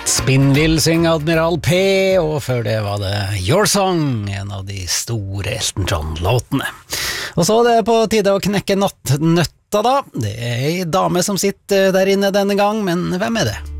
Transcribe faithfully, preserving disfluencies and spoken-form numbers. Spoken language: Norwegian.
Spinvill synger Admiral P, og før det var det Your Song, en av de store Elton John-låtene. Og så er det på tide å knekke nattnøtta da. Det er en dame som sitter der inne denne gang, men hvem er det?